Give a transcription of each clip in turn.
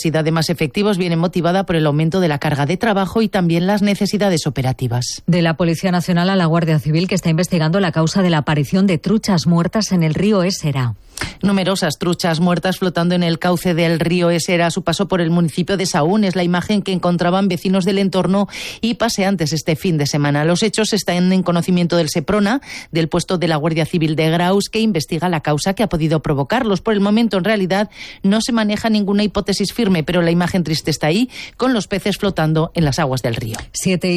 necesidad de más efectivos viene motivada por el aumento de la carga de trabajo y también las necesidades operativas. De la Policía Nacional a la Guardia Civil, que está investigando la causa de la aparición de truchas muertas en el río Ésera. Numerosas truchas muertas flotando en el cauce del río Ésera a su paso por el municipio de Sahún. Es la imagen que encontraban vecinos del entorno y paseantes este fin de semana. Los hechos están en conocimiento del Seprona, del puesto de la Guardia Civil de Graus, que investiga la causa que ha podido provocarlos. Por el momento, en realidad, no se maneja ninguna hipótesis firme, pero la imagen triste está ahí, con los peces flotando en las aguas del río.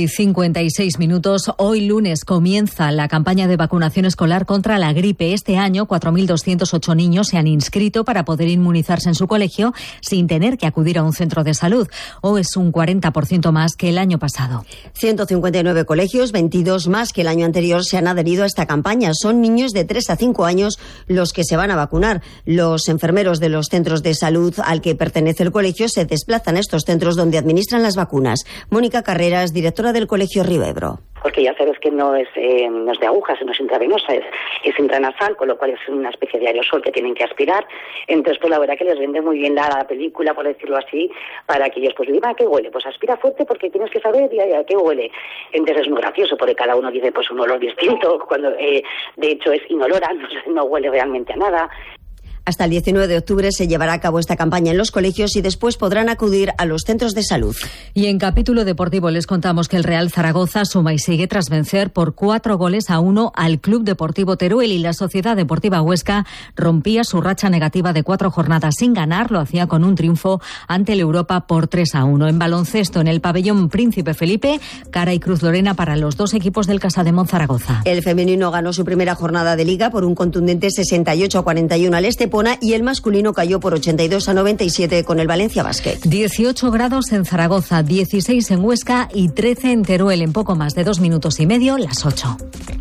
7:56. Hoy lunes comienza la campaña de vacunación escolar contra la gripe. Este año, 4.208 niños se han inscrito para poder inmunizarse en su colegio sin tener que acudir a un centro de salud. O es un 40% más que el año pasado. 159 colegios, 22 más que el año anterior, se han adherido a esta campaña. Son niños de 3 a 5 años los que se van a vacunar. Los enfermeros de los centros de salud al que pertenece el colegio se desplazan a estos centros donde administran las vacunas. Mónica Carreras, directora del Colegio Río Ebro. Porque ya sabes que no es de agujas, no es intravenosa, es intranasal, con lo cual es una especie de aerosol que tienen que aspirar. Entonces, pues la verdad que les vende muy bien la película, por decirlo así, para que ellos pues digan, ¿a qué huele? Pues aspira fuerte porque tienes que saber a qué huele. Entonces es muy gracioso porque cada uno dice pues un olor distinto, cuando de hecho es inolora, no huele realmente a nada. Hasta el 19 de octubre se llevará a cabo esta campaña en los colegios y después podrán acudir a los centros de salud. Y en capítulo deportivo les contamos que el Real Zaragoza suma y sigue tras vencer por 4-1 al Club Deportivo Teruel, y la Sociedad Deportiva Huesca rompía su racha negativa de 4 jornadas sin ganar. Lo hacía con un triunfo ante el Europa por 3-1. En baloncesto, en el pabellón Príncipe Felipe, cara y Cruz Lorena para los dos equipos del Casademont Zaragoza. El femenino ganó su primera jornada de liga por un contundente 68-41 al Estepona, y el masculino cayó por 82-97 con el Valencia Basket. 18 grados en Zaragoza, 16 en Huesca y 13 en Teruel. En poco más de 2 minutos y medio, las 8.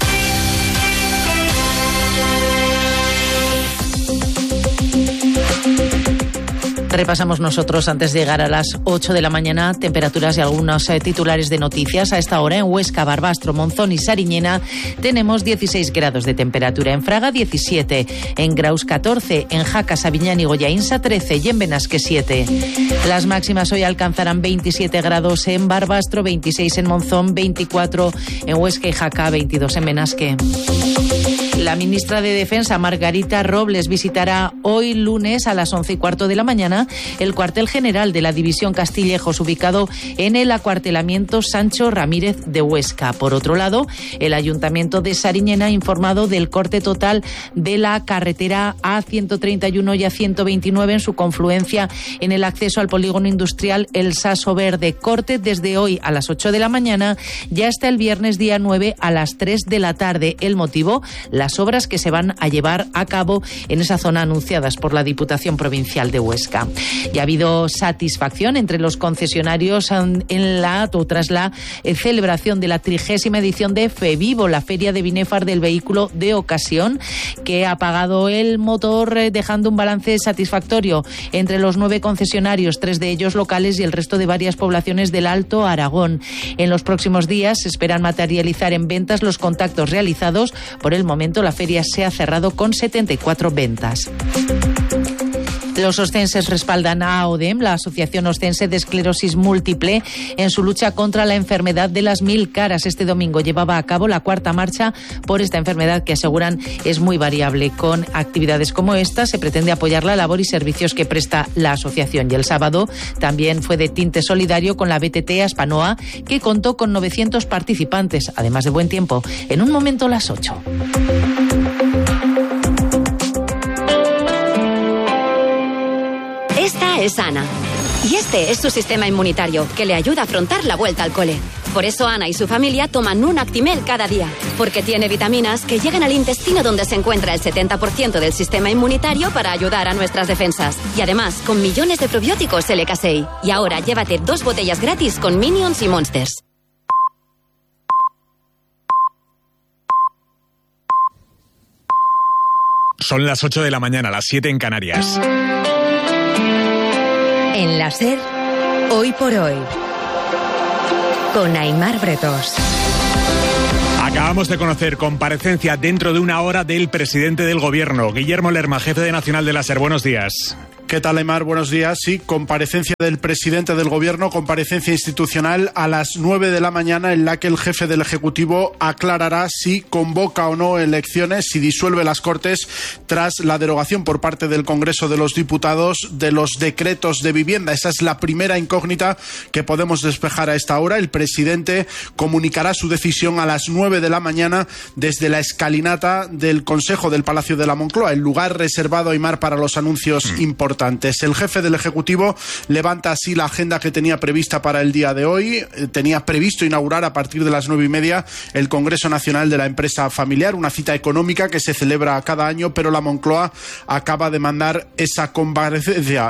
Repasamos nosotros antes de llegar a las 8 de la mañana temperaturas y algunos titulares de noticias. A esta hora en Huesca, Barbastro, Monzón y Sariñena tenemos 16 grados de temperatura. En Fraga 17, en Graus 14, en Jaca, Sabiñán y Goyaínsa 13 y en Benasque 7. Las máximas hoy alcanzarán 27 grados en Barbastro, 26 en Monzón, 24 en Huesca y Jaca, 22 en Benasque. La ministra de Defensa, Margarita Robles, visitará hoy lunes a las 11:15 de la mañana el cuartel general de la División Castillejos, ubicado en el acuartelamiento Sancho Ramírez de Huesca. Por otro lado, el Ayuntamiento de Sariñena ha informado del corte total de la carretera A131 y A129 en su confluencia en el acceso al polígono industrial El Saso Verde. Corte desde hoy a las 8 de la mañana y hasta el viernes día 9 a las 3 de la tarde. El motivo, las obras que se van a llevar a cabo en esa zona anunciadas por la Diputación Provincial de Huesca. Y ha habido satisfacción entre los concesionarios tras la celebración de la 30ª edición de FEVIVO, la Feria de Binefar del Vehículo de Ocasión, que ha apagado el motor, dejando un balance satisfactorio entre los 9 concesionarios, 3 de ellos locales y el resto de varias poblaciones del Alto Aragón. En los próximos días se esperan materializar en ventas los contactos realizados. Por el momento, la feria se ha cerrado con 74 ventas. Los ostenses respaldan a AODEM, la Asociación Ostense de Esclerosis Múltiple, en su lucha contra la enfermedad de las 1000 caras. Este domingo llevaba a cabo la 4ª marcha por esta enfermedad, que aseguran es muy variable. Con actividades como esta se pretende apoyar la labor y servicios que presta la asociación. Y el sábado también fue de tinte solidario con la BTT Aspanoa, que contó con 900 participantes, además de buen tiempo. En un momento, las 8. Esta es Ana. Y este es su sistema inmunitario, que le ayuda a afrontar la vuelta al cole. Por eso Ana y su familia toman un Actimel cada día, porque tiene vitaminas que llegan al intestino, donde se encuentra el 70% del sistema inmunitario, para ayudar a nuestras defensas. Y además, con millones de probióticos LK6. Y ahora llévate 2 botellas gratis con Minions y Monsters. Son las 8 de la mañana, las 7 en Canarias. En la SER, Hoy por Hoy, con Aimar Bretos. Acabamos de conocer comparecencia dentro de una hora del presidente del Gobierno, Guillermo Lerma, jefe de Nacional de la SER. Buenos días. ¿Qué tal, Aymar? Buenos días. Sí, comparecencia del presidente del Gobierno, comparecencia institucional a las 9 de la mañana en la que el jefe del Ejecutivo aclarará si convoca o no elecciones, si disuelve las Cortes tras la derogación por parte del Congreso de los Diputados de los decretos de vivienda. Esa es la primera incógnita que podemos despejar a esta hora. El presidente comunicará su decisión a las 9 de la mañana desde la escalinata del Consejo del Palacio de la Moncloa, el lugar reservado, Aymar, para los anuncios importantes. El jefe del Ejecutivo levanta así la agenda que tenía prevista para el día de hoy. Tenía previsto inaugurar a partir de las 9:30 el Congreso Nacional de la Empresa Familiar, una cita económica que se celebra cada año, pero la Moncloa acaba de mandar esa comparecencia,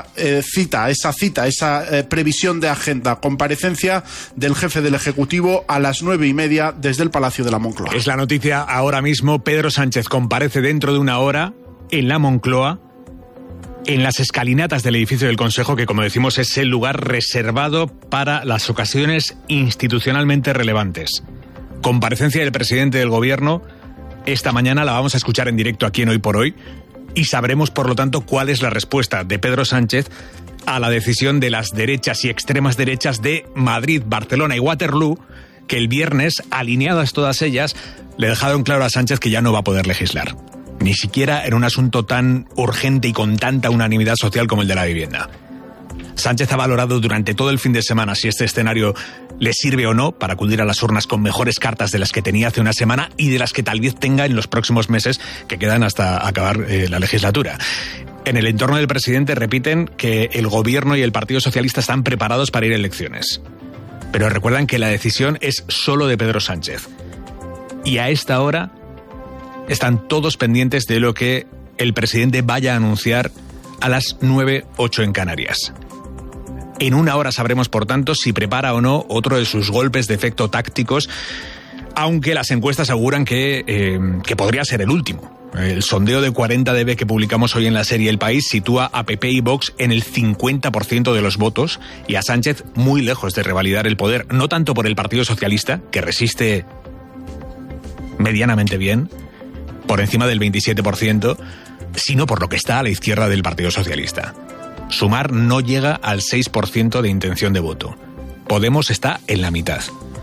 esa previsión de agenda, comparecencia del jefe del Ejecutivo a las 9:30 desde el Palacio de la Moncloa. Es la noticia ahora mismo. Pedro Sánchez comparece dentro de una hora en la Moncloa, en las escalinatas del edificio del Consejo, que, como decimos, es el lugar reservado para las ocasiones institucionalmente relevantes. Comparecencia del presidente del Gobierno. Esta mañana la vamos a escuchar en directo aquí en Hoy por Hoy y sabremos, por lo tanto, cuál es la respuesta de Pedro Sánchez a la decisión de las derechas y extremas derechas de Madrid, Barcelona y Waterloo, que el viernes, alineadas todas ellas, le dejaron claro a Sánchez que ya no va a poder legislar. Ni siquiera en un asunto tan urgente y con tanta unanimidad social como el de la vivienda. Sánchez ha valorado durante todo el fin de semana si este escenario le sirve o no para acudir a las urnas con mejores cartas de las que tenía hace una semana y de las que tal vez tenga en los próximos meses que quedan hasta acabar la legislatura. En el entorno del presidente repiten que el Gobierno y el Partido Socialista están preparados para ir a elecciones. Pero recuerdan que la decisión es solo de Pedro Sánchez. Y a esta hora están todos pendientes de lo que el presidente vaya a anunciar a las 9:08 en Canarias. En una hora sabremos, por tanto, si prepara o no otro de sus golpes de efecto tácticos, aunque las encuestas aseguran que podría ser el último. El sondeo de 40 dB que publicamos hoy en la serie El País sitúa a PP y Vox en el 50% de los votos y a Sánchez muy lejos de revalidar el poder, no tanto por el Partido Socialista, que resiste medianamente bien, por encima del 27%, sino por lo que está a la izquierda del Partido Socialista. Sumar no llega al 6% de intención de voto. Podemos está en la mitad.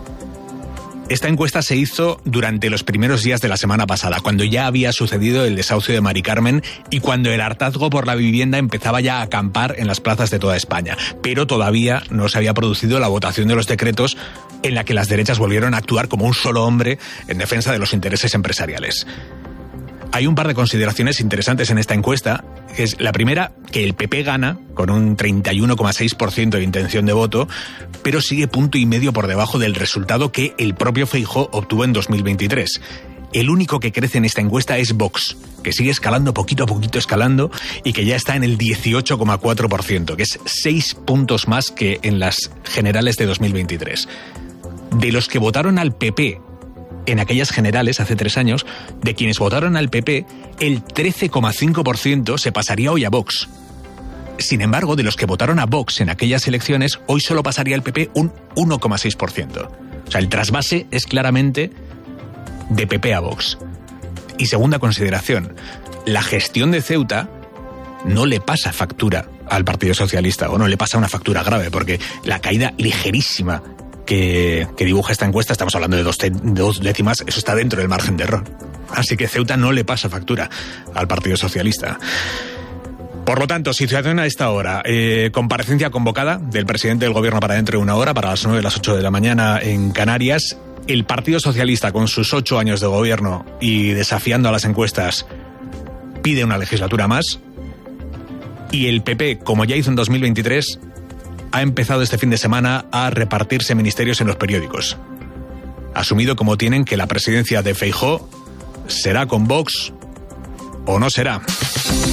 Esta encuesta se hizo durante los primeros días de la semana pasada, cuando ya había sucedido el desahucio de Mari Carmen y cuando el hartazgo por la vivienda empezaba ya a acampar en las plazas de toda España. Pero todavía no se había producido la votación de los decretos en la que las derechas volvieron a actuar como un solo hombre en defensa de los intereses empresariales. Hay un par de consideraciones interesantes en esta encuesta. Es la primera, que el PP gana con un 31,6% de intención de voto, pero sigue 1,5 puntos por debajo del resultado que el propio Feijóo obtuvo en 2023. El único que crece en esta encuesta es Vox, que sigue escalando poquito a poquito escalando y que ya está en el 18,4%, que es 6 puntos más que en las generales de 2023. De los que votaron al PP en aquellas generales hace 3 años, de quienes votaron al PP, el 13,5% se pasaría hoy a Vox. Sin embargo, de los que votaron a Vox en aquellas elecciones, hoy solo pasaría al PP un 1,6%. O sea, el trasvase es claramente de PP a Vox. Y segunda consideración, la gestión de Ceuta no le pasa factura al Partido Socialista, o no le pasa una factura grave, porque la caída ligerísima que dibuja esta encuesta, estamos hablando de 2 décimas, eso está dentro del margen de error. Así que Ceuta no le pasa factura al Partido Socialista. Por lo tanto, situación a esta hora. Comparecencia convocada del presidente del Gobierno para dentro de una hora, para las 9, las 8 de la mañana en Canarias. El Partido Socialista, con sus 8 años de gobierno y desafiando a las encuestas, pide una legislatura más. Y el PP, como ya hizo en 2023, ha empezado este fin de semana a repartirse ministerios en los periódicos. Asumido como tienen que la presidencia de Feijóo será con Vox o no será.